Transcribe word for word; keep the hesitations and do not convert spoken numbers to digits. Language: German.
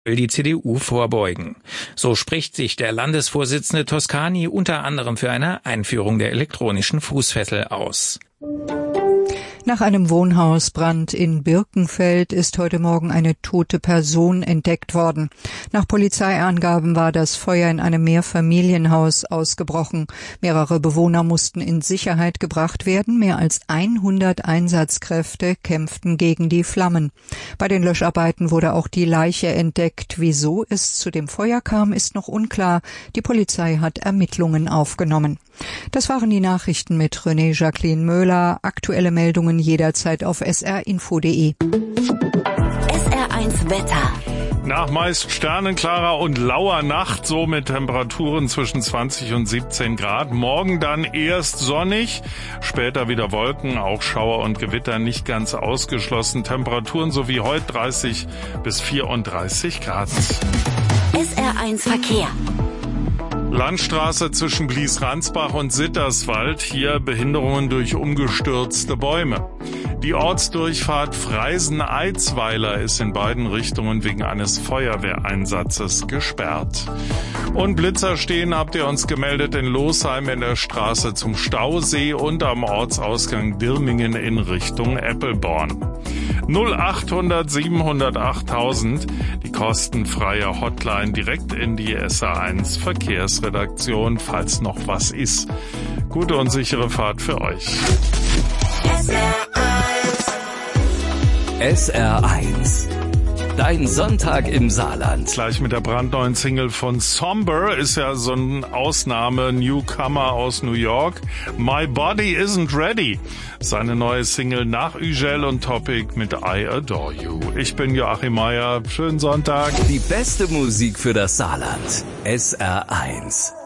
will die C D U vorbeugen. So spricht sich der Landesvorsitzende Toscani unter anderem für eine Einführung der elektronischen Fußfessel aus. Nach einem Wohnhausbrand in Birkenfeld ist heute Morgen eine tote Person entdeckt worden. Nach Polizeiangaben war das Feuer in einem Mehrfamilienhaus ausgebrochen. Mehrere Bewohner mussten in Sicherheit gebracht werden. Mehr als hundert Einsatzkräfte kämpften gegen die Flammen. Bei den Löscharbeiten wurde auch die Leiche entdeckt. Wieso es zu dem Feuer kam, ist noch unklar. Die Polizei hat Ermittlungen aufgenommen. Das waren die Nachrichten mit René Jacqueline Möhler. Aktuelle Meldungen jederzeit auf s r info punkt d e. S R eins Wetter. Nach meist sternenklarer und lauer Nacht, so mit Temperaturen zwischen zwanzig und siebzehn Grad. Morgen dann erst sonnig, später wieder Wolken, auch Schauer und Gewitter nicht ganz ausgeschlossen. Temperaturen so wie heute dreißig bis vierunddreißig Grad. S R eins Verkehr. Landstraße zwischen Blies-Ransbach und Sitterswald. Hier Behinderungen durch umgestürzte Bäume. Die Ortsdurchfahrt Freisen-Eitzweiler ist in beiden Richtungen wegen eines Feuerwehreinsatzes gesperrt. Und Blitzer stehen, habt ihr uns gemeldet, in Losheim in der Straße zum Stausee und am Ortsausgang Dirmingen in Richtung Eppelborn. null achthundert siebenhundertacht achttausend, die kostenfreie Hotline direkt in die S R eins Verkehrsredaktion, falls noch was ist. Gute und sichere Fahrt für euch. S R eins. S R eins. Dein Sonntag im Saarland. Gleich mit der brandneuen Single von Somber, ist ja so ein Ausnahme-Newcomer aus New York. My Body Isn't Ready. Seine neue Single nach Ugel und Topic mit I Adore You. Ich bin Joachim Meier. Schönen Sonntag. Die beste Musik für das Saarland. S R eins.